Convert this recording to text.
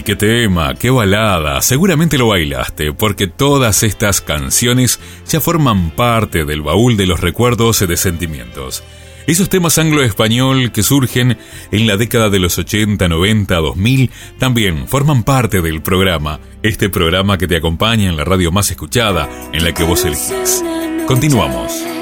qué tema, qué balada. Seguramente lo bailaste, porque todas estas canciones ya forman parte del baúl de los recuerdos y de sentimientos. Esos temas anglo-español que surgen en la década de los 80, 90, 2000 también forman parte del programa. Este programa que te acompaña en la radio más escuchada, en la que vos elegís. Continuamos.